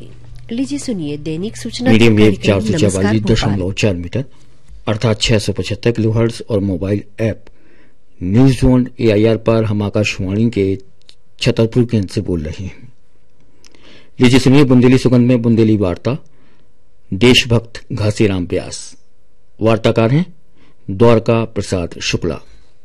लीजिए सुनिए दैनिक सूचना मीडियम वेव 444.4 मीटर अर्थात 675 किलोहर्ट्ज और mobile app news zone AIR पर हम आकाशवाणी के छतरपुर केंद्र से बोल रहे हैं। लीजिए सुनिए बुंदेली सुगंध में बुंदेली वार्ता। देशभक्त घासीराम व्यास, वार्ताकार हैं द्वारका प्रसाद शुक्ला।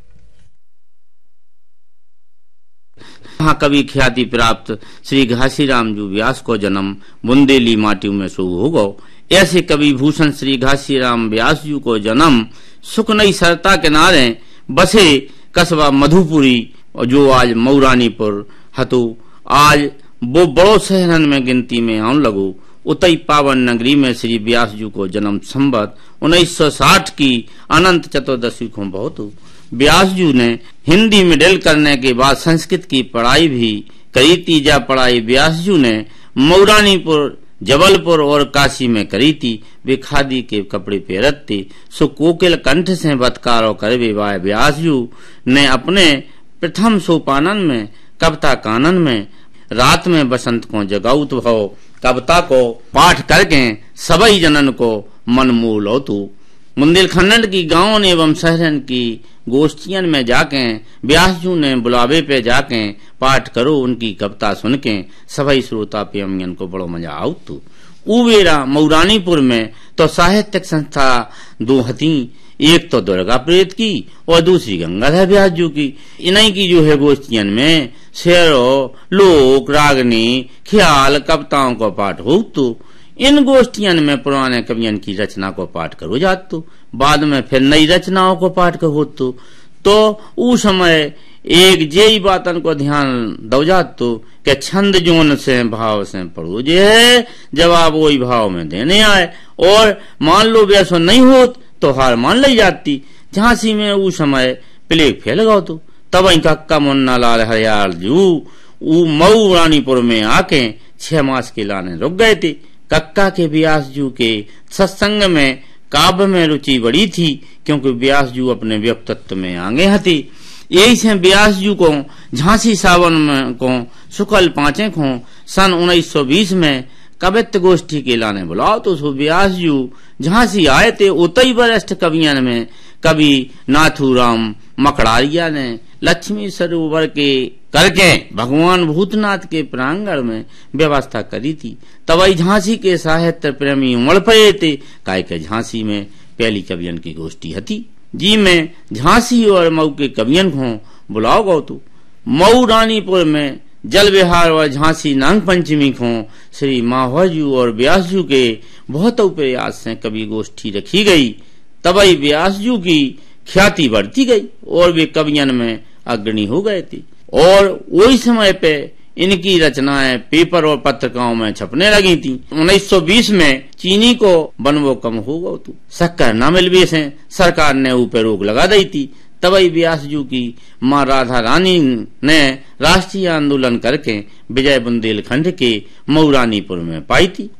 महाकवि ख्याति प्राप्त श्री घासीराम जी व्यास को जन्म बुंदेली माटी में सो हो गो। ऐसे कवि भूषण श्री घासीराम व्यास जी को जन्म सुखनई सरता किनारे बसे कस्बा मधुपुरी जो आज मऊरानीपुर हतु। आज वो बड़ो शहरन में गिनती में आने लगो। उतई पावन नगरी में श्री व्यास जी को जन्म संवत 1960 की अनंत चतुर्दशी को बहुत। व्यास जी ने हिंदी मिडिल करने के बाद संस्कृत की पढ़ाई भी करी थी। जा पढ़ाई व्यास जी ने मऊरानीपुर, जबलपुर और काशी में करी थी। वे खादी के कपड़े पहनते सो कोकिल कंठ से बतकारो करवे। व्यास जी ने अपने प्रथम सोपानन में कविता कानन में रात में बसंत को जगाउत भव कविता को पाठ करके सबई जनन को मन मोह लौतु। बुंदेलखंड की गांव एवं शहरन की गोष्ठियन में जाके व्यास जी ने बुलावे पे जाके पाठ करो। उनकी कविता सुन के सभी श्रोता प्रेमियन को बड़ो मजा आउतु। उवेरा मऊरानीपुर में तो साहित्यिक संस्था दो हती, एक तो दुर्गा प्रेत की और दूसरी गंगाधर व्यास जी की। इन्हीं की जो है गोष्ठियन में शेरो, लोक, रागनी, ख्याल, कविताओं को पाठ हो। तो इन गोष्ठियन में पुराने कवियन की रचना को पाठ करो जात। बाद में फिर नई रचनाओं को पाठ करो तो उस समय एक जेई बातन को ध्यान दो जात कि छंद जोन से भाव से पढ़ो जे है, जवाब वही भाव में देने आए। और मान लो वैसा नहीं होत तो हार मान ली जाती। झांसी में उस समय प्लेग फैल गो तो तब कक्का मुन्ना लाल हरियाल जू मऊ रानीपुर में आके 6 मास के लाने रुक गए थे। कक्का के व्यास जी के सत्संग में काव्य में रुचि बड़ी थी क्योंकि व्यास जी अपने व्यक्तित्व में आगे हती। यही से व्यास जी को झांसी सावन में को शुक्ल 5 को सन 1920 में कवित्व गोष्ठी के लाने बुलाओ तो सो व्यास जी झांसी आए थे। उतई वरिष्ठ कवियन में कवि नाथूराम मकड़ारिया ने लक्ष्मी सरोवर के करके भगवान भूतनाथ के प्रांगण में व्यवस्था करी थी। तब झांसी के साहित्य प्रेमी उमड़ पड़े थे। काय के झांसी में पहली कवियन की गोष्ठी हती जी में झांसी और मऊ के कवियन को बुलाओ गो तो मऊ रानीपुर में जल विहार और झांसी नाग पंचमी को श्री माहौजू और व्यास जी के बहुत प्रयास से कवि गोष्ठी रखी गई। तबई व्यास जी की ख्याति बढ़ती गई और वे कवियन में अग्रणी हो गए थे। और वही समय पे इनकी रचनाएं पेपर और पत्रिकाओं में छपने लगी थी। 1920 में चीनी को बनवो कम हो गो तो शक्कर न मिलवे से सरकार ने ऊपर रोक लगा दी थी। तबई व्यास जी की माँ राधा रानी ने राष्ट्रीय आंदोलन करके विजय बुंदेलखंड के मऊरानीपुर में पाई थी।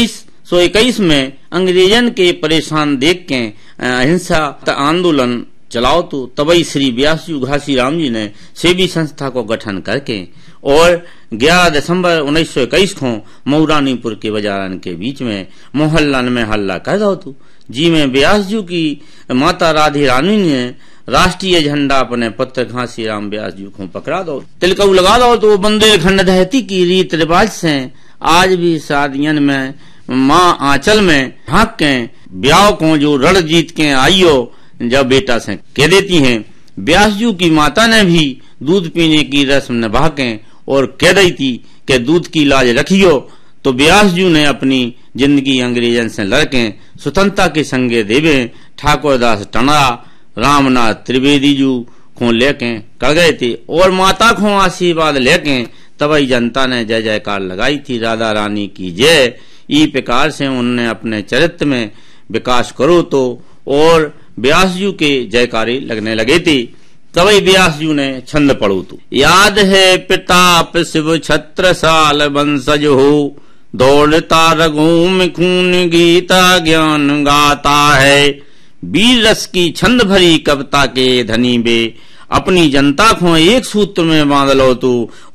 1921 में अंग्रेजन के परेशान देख के अहिंसा आंदोलन चलाओ तो तबई श्री व्यास जी घासीराम जी ने सेवी संस्था को गठन करके और 11 दिसंबर 1921 को मऊरानीपुर के बाजारन के बीच में मोहल्लन में हल्ला कर दो तो जी में व्यास जी की माता राधी रानी ने राष्ट्रीय झंडा अपने पुत्र घासीराम व्यास जी को पकड़ा दो, तिलक लगा दो। तो बुंदेलखंड दहती की रीत रिवाज से आज भी शादियन में माँ आंचल में ढाक के ब्याह को जो रण जीत के आइयो जब बेटा से कह देती हैं। व्यास जी की माता ने भी दूध पीने की रस्म निभा के और कह दी थी कि दूध की लाज रखियो। तो व्यास जी ने अपनी जिंदगी अंग्रेजन से लड़के स्वतंत्रता के संगे देवे ठाकुरदास टना रामनाथ त्रिवेदी जी को लेके कर गए थे और माता को आशीर्वाद लेके तबई जनता ने जय जयकार लगाई थी। राधा रानी की जय। ई प्रकार से उन्होंने अपने चरित्र में विकास करो तो और व्यास जी के जयकारी लगने लगे थे। तभी व्यास जी ने छंद पढ़ो तो याद है प्रताप शिव छत्रसाल वंशज हो दौड़ता रघुओं में खून गीता ज्ञान गाता है। वीर रस की छंद भरी कविता के धनी बे अपनी जनता को एक सूत्र में बांध लो तो